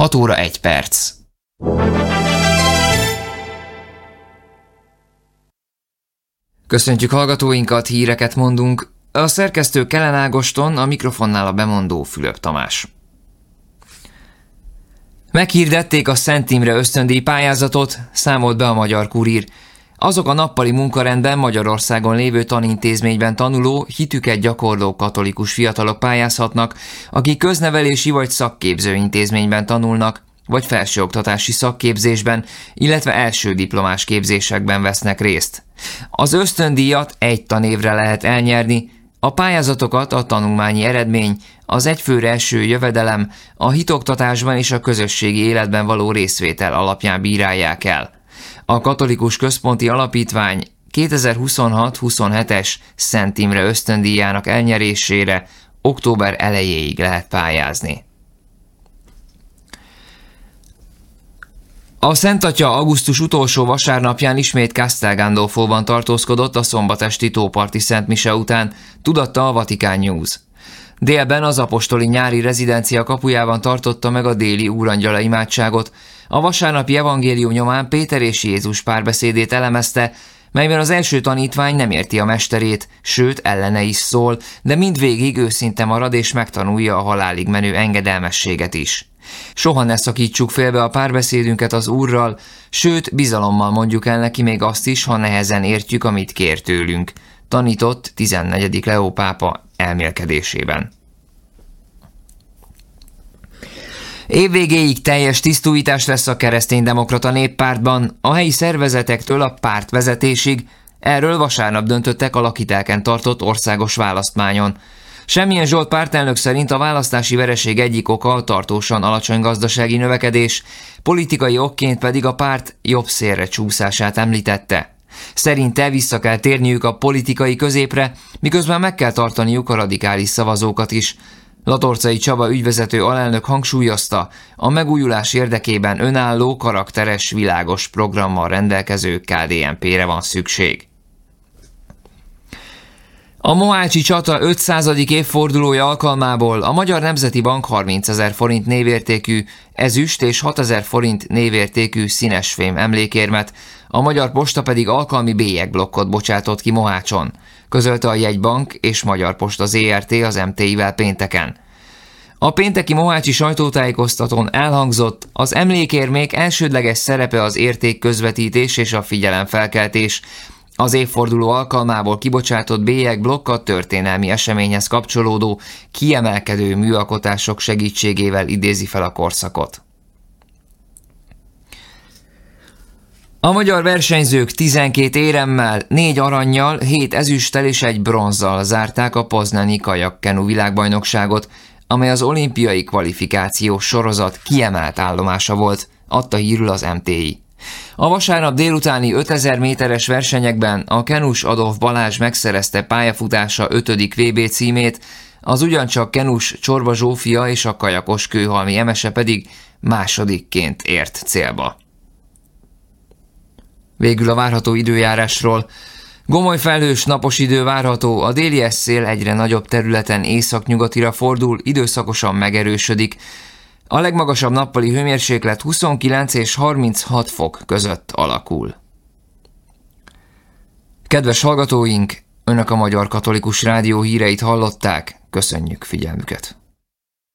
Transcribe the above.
6 óra 1 perc. Köszöntjük hallgatóinkat, híreket mondunk. A szerkesztő Kellen Ágoston, a mikrofonnál a bemondó Fülöp Tamás. Meghirdették a Szent Imre ösztöndíj pályázatot, számolt be a Magyar Kurír. Azok a nappali munkarendben Magyarországon lévő tanintézményben tanuló, hitüket gyakorló katolikus fiatalok pályázhatnak, akik köznevelési vagy szakképző intézményben tanulnak, vagy felsőoktatási szakképzésben, illetve első diplomás képzésekben vesznek részt. Az ösztöndíjat 1 tanévre lehet elnyerni, a pályázatokat a tanulmányi eredmény, az egyfőre eső jövedelem, a hitoktatásban és a közösségi életben való részvétel alapján bírálják el. A Katolikus Központi Alapítvány 2026-27-es Szent Imre ösztöndíjának elnyerésére október elejéig lehet pályázni. A Szent Atya augusztus utolsó vasárnapján ismét Castel Gandolfóban tartózkodott a szombatesti tóparti Szent Mise után, tudatta a Vatican News. Délben az apostoli nyári rezidencia kapujában tartotta meg a déli úrangyala imádságot. A vasárnapi evangélium nyomán Péter és Jézus párbeszédét elemezte, melyben az első tanítvány nem érti a mesterét, sőt ellene is szól, de mindvégig őszinte marad és megtanulja a halálig menő engedelmességet is. Soha ne szakítsuk félbe a párbeszédünket az Úrral, sőt bizalommal mondjuk el neki még azt is, ha nehezen értjük, amit kér tőlünk, tanított 14. Leó pápa elmélkedésében. Évvégéig teljes tisztújítás lesz a Kereszténydemokrata Néppártban, a helyi szervezetektől a pártvezetésig. Erről vasárnap döntöttek a Lakitelken tartott országos választmányon. Semmilyen Zsolt pártelnök szerint a választási vereség egyik oka a tartósan alacsony gazdasági növekedés, politikai okként pedig a párt jobb szélre csúszását említette. Szerinte vissza kell térniük a politikai középre, miközben meg kell tartaniuk a radikális szavazókat is. Latorcai Csaba ügyvezető alelnök hangsúlyozta, a megújulás érdekében önálló, karakteres, világos programmal rendelkező KDNP-re van szükség. A mohácsi csata 500. évfordulója alkalmából a Magyar Nemzeti Bank 30 000 forint névértékű ezüst és 6 000 forint névértékű színesfém emlékérmet, a Magyar Posta pedig alkalmi bélyegblokkot bocsátott ki Mohácson, közölte a Jegybank és Magyar Posta Zrt. Az MTI-vel pénteken. A pénteki mohácsi sajtótájékoztatón elhangzott, az emlékérmék elsődleges szerepe az értékközvetítés és a figyelemfelkeltés. Az évforduló alkalmából kibocsátott bélyegblokk a történelmi eseményhez kapcsolódó, kiemelkedő műalkotások segítségével idézi fel a korszakot. A magyar versenyzők 12 éremmel, 4 arannyal, 7 ezüsttel és 1 bronzzal zárták a poznani kajakkenu világbajnokságot, amely az olimpiai kvalifikációs sorozat kiemelt állomása volt, adta hírül az MTI. A vasárnap délutáni 5000 méteres versenyekben a kenus Adolf Balázs megszerezte pályafutása 5. VB címét, az ugyancsak kenus Csorba Zsófia és a kajakos Kőhalmi Emese pedig másodikként ért célba. Végül a várható időjárásról. Gomoly felhős napos idő várható, a déli szél egyre nagyobb területen északnyugatira fordul, időszakosan megerősödik. A legmagasabb nappali hőmérséklet 29 és 36 fok között alakul. Kedves hallgatóink, Önök a Magyar Katolikus Rádió híreit hallották, köszönjük figyelmüket!